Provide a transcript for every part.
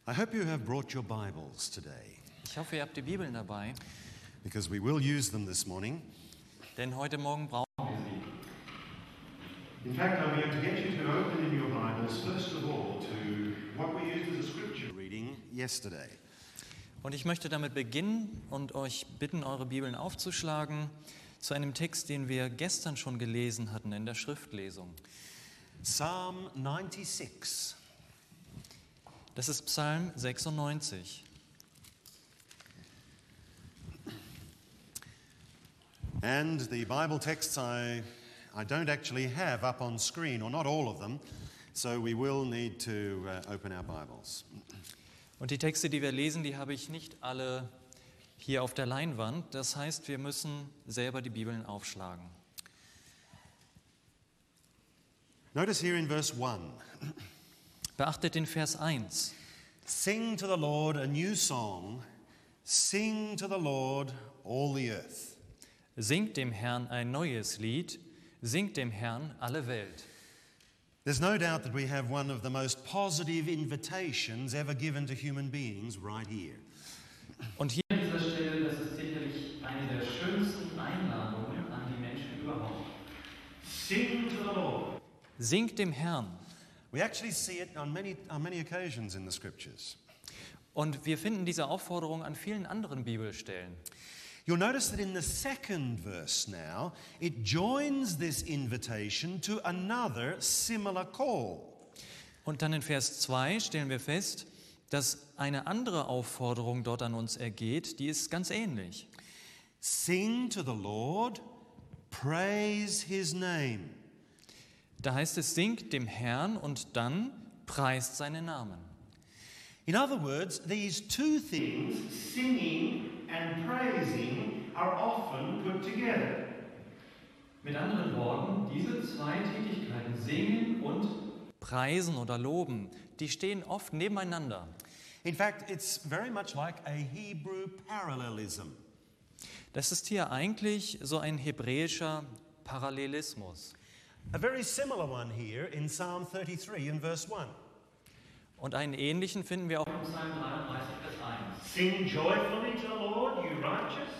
I hope you have brought your Bibles today, Ich hoffe, ihr habt die Bibeln dabei, because we will use them this morning. denn heute Morgen brauchen In fact, I'm going to get you to open in your Bibles, first of all, to what we used as a scripture. Reading yesterday. Und ich möchte damit beginnen und euch bitten, eure Bibeln aufzuschlagen zu einem Text, den wir gestern schon gelesen hatten in der Schriftlesung. Psalm 96. Das ist Psalm 96. And the Bible texts I don't actually have up on screen, or not all of them, so we will need to open our Bibles. Und die Texte, die wir lesen, die habe ich nicht alle hier auf der Leinwand. Das heißt, wir müssen selber die Bibeln aufschlagen. Notice here in verse 1. Beachtet den Vers 1. Sing to the Lord a new song. Sing to the Lord all the earth. Singt dem Herrn ein neues Lied, singt dem Herrn alle Welt. There's no doubt that we have one of the most positive invitations ever given to human beings right here. Und hier An dieser Stelle, das ist sicherlich eine der schönsten Einladungen an die Menschen überhaupt. Sing to the Lord. singt dem Herrn. We actually see it on many occasions in the scriptures. Und wir finden diese Aufforderung an vielen anderen Bibelstellen. You'll notice that in the second verse now, it joins this invitation to another similar call. Und dann in Vers 2 stellen wir fest, dass eine andere Aufforderung dort an uns ergeht, die ist ganz ähnlich. Sing to the Lord, praise his name. Da heißt es, singt dem Herrn und dann preist seinen Namen. In other words, these two things, Singing and praising are often put together. Mit anderen Worten, diese zwei Tätigkeiten, singen und Preisen oder loben, die stehen oft nebeneinander. in fact, it's very much like a Hebrew parallelism. Das ist hier eigentlich so ein hebräischer Parallelismus. A very similar one here in Psalm 33 in verse 1. Und einen ähnlichen finden wir auch im Psalm 33, Vers 1. Sing joyfully to the Lord, you righteous.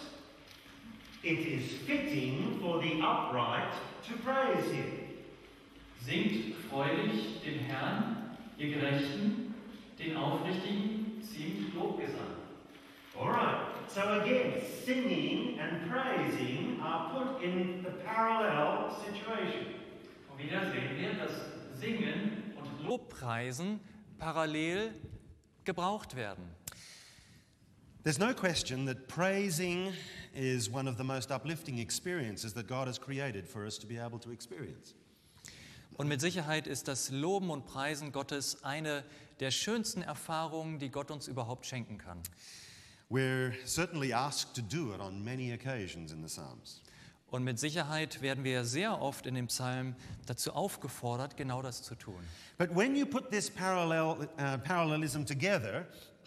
It is fitting for the upright to praise him. Singt freudig dem Herrn, ihr Gerechten, den Aufrichtigen, singt Lobgesang. All right. So again, singing and praising are put in the parallel situation. Und wieder sehen wir, dass Singen und Lobpreisen parallel gebraucht werden. There's no question that praising is one of the most uplifting experiences that God has created for us to be able to experience. Und mit Sicherheit ist das Loben und Preisen Gottes eine der schönsten Erfahrungen, die Gott uns überhaupt schenken kann. We're certainly asked to do it on many occasions in the Psalms. Und mit Sicherheit werden wir sehr oft in dem Psalm dazu aufgefordert, genau das zu tun. But when you put this parallelism together,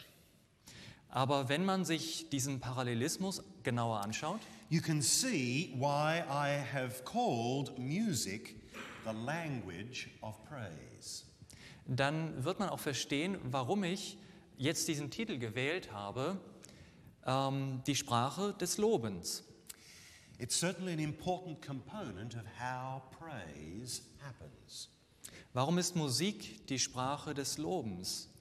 Aber wenn man sich diesen Parallelismus genauer anschaut, you can see why I have called music the language of praise. dann wird man auch verstehen, warum ich jetzt diesen Titel gewählt habe, die Sprache des Lobens. It's certainly an important component of how praise happens. Warum ist Musik die Sprache des Lobens?